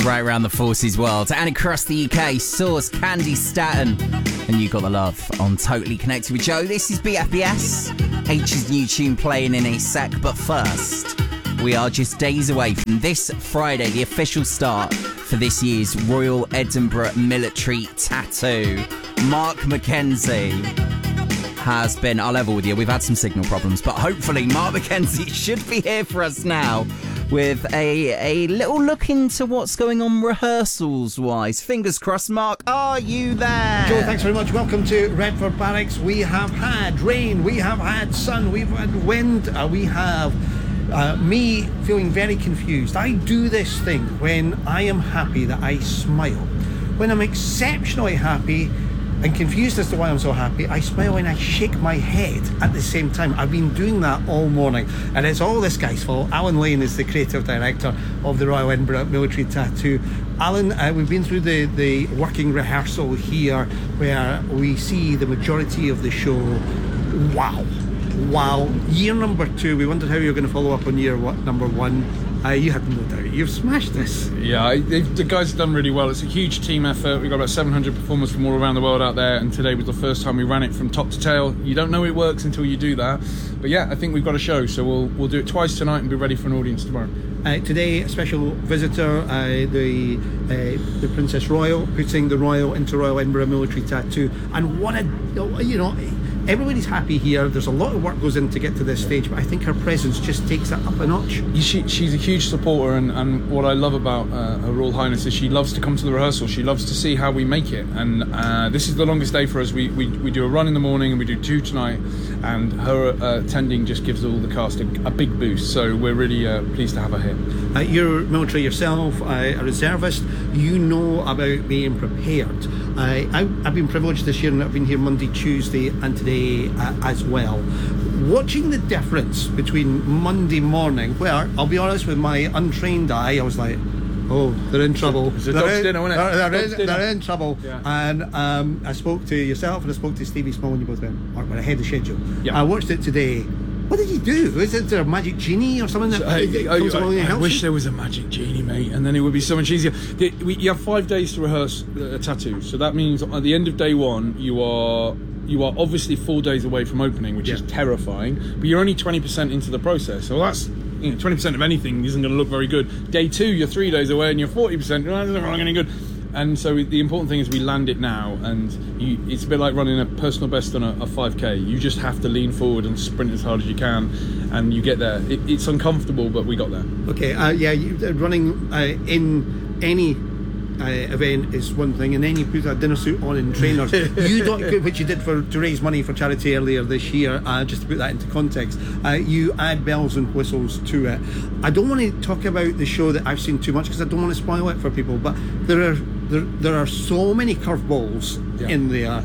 right around the forces world and across the UK. Source, Candy Staten, and You Got the Love on Totally Connected with Joe. This is BFBS. H's new tune playing in a sec, but first, we are just days away from this Friday, the official start for this year's Royal Edinburgh Military Tattoo. Mark Mackenzie has been, I'll level with you, we've had some signal problems, but hopefully Mark Mackenzie should be here for us now with a little look into what's going on rehearsals-wise. Fingers crossed, Mark, are you there? Joe, thanks very much. Welcome to Retford Barracks. We have had rain, we have had sun, we've had wind, we have me feeling very confused. I do this thing when I am happy that I smile. When I'm exceptionally happy and confused as to why I'm so happy, I smile and I shake my head at the same time. I've been doing that all morning, and it's all this guy's fault. Alan Lane is the creative director of the Royal Edinburgh Military Tattoo. Alan, we've been through the working rehearsal here, where we see the majority of the show. Wow. Year number 2, we wondered how you were going to follow up on number 1. You had no doubt. You've smashed this. Yeah, the guys have done really well. It's a huge team effort. We've got about 700 performers from all around the world out there, and today was the first time we ran it from top to tail. You don't know it works until you do that. But yeah, I think we've got a show, so we'll do it twice tonight and be ready for an audience tomorrow. Today, a special visitor, the Princess Royal, putting the Royal into Royal Edinburgh Military Tattoo. And what everybody's happy here. There's a lot of work goes in to get to this stage, but I think her presence just takes it up a notch. She's a huge supporter, and what I love about Her Royal Highness is she loves to come to the rehearsal. She loves to see how we make it, and this is the longest day for us. We do a run in the morning and we do 2 tonight, and her attending just gives all the cast a big boost, so we're really pleased to have her here. You're military yourself, a reservist. You know about being prepared. I've been privileged this year, and I've been here Monday, Tuesday and today as well. Watching the difference between Monday morning, where I'll be honest, with my untrained eye, I was like, oh, they're in trouble. They're in trouble. Yeah. And I spoke to yourself and I spoke to Stevie Small, and you both went, we're ahead of schedule. Yeah. I watched it today. What did you do? Is there a magic genie or something that comes along and helps you? I wish there was a magic genie, mate, and then it would be so much easier. You have 5 days to rehearse a tattoo, so that means at the end of day 1, you are obviously 4 days away from opening, which is terrifying, but you're only 20% into the process, so that's 20% of anything isn't going to look very good. Day 2, you're 3 days away and you're 40%, that's not going any good. And so the important thing is we land it now, and it's a bit like running a personal best on a 5k. You just have to lean forward and sprint as hard as you can, and you get there. It's uncomfortable, but we got there. Okay, running in any event is one thing, and then you put a dinner suit on and trainers. You don't, which you did to raise money for charity earlier this year. Just to put that into context, you add bells and whistles to it. I don't want to talk about the show that I've seen too much because I don't want to spoil it for people. But there are so many curveballs in there,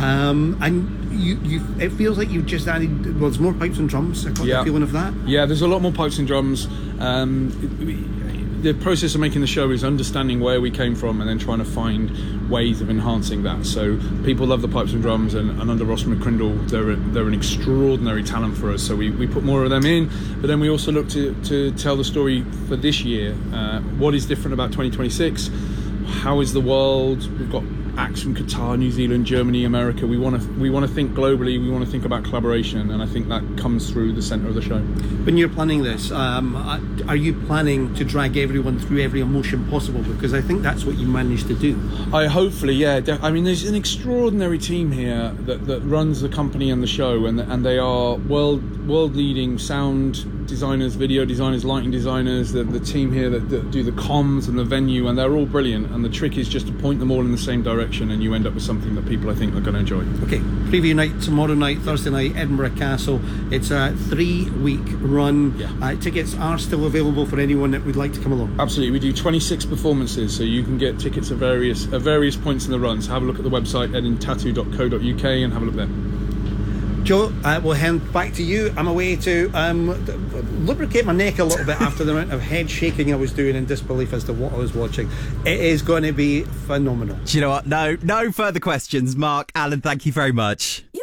and it feels like you've just added. Well, there's more pipes and drums. I got the feeling of that. Yeah, there's a lot more pipes and drums. The process of making the show is understanding where we came from and then trying to find ways of enhancing that. So people love the pipes and drums, and under Ross McCrindle, they're an extraordinary talent for us. So we put more of them in, but then we also look to tell the story for this year. What is different about 2026? How is the world? We've got acts from Qatar, New Zealand, Germany, America. We want to think globally. We want to think about collaboration, and I think that comes through the centre of the show. When you're planning this, are you planning to drag everyone through every emotion possible? Because I think that's what you managed to do. Hopefully, yeah. I mean, there's an extraordinary team here that runs the company and the show, and they are world leading sound designers, video designers, lighting designers, the team here that do the comms and the venue, and they're all brilliant, and the trick is just to point them all in the same direction, and you end up with something that people I think are going to enjoy. Okay, preview night tomorrow night, Thursday night, Edinburgh Castle. It's a 3-week run. Tickets are still available for anyone that would like to come along. Absolutely, we do 26 performances, so you can get tickets at various points in the run. So have a look at the website edintattoo.co.uk and have a look there. Joe, we'll hand back to you. I'm away to lubricate my neck a little bit after the amount of head shaking I was doing in disbelief as to what I was watching. It is going to be phenomenal. Do you know what? No further questions. Mark, Alan, thank you very much.